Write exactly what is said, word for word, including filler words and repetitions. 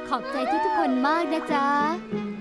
ขอบใจทุกๆคนมากนะจ๊ะ